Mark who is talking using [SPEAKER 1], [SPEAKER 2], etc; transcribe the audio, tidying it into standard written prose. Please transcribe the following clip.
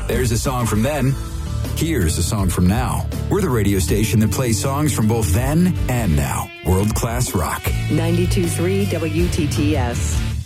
[SPEAKER 1] There's a song from then. Here's a song from now. We're the radio station that plays songs from both then and now. World-class rock.
[SPEAKER 2] 92.3 WTTS.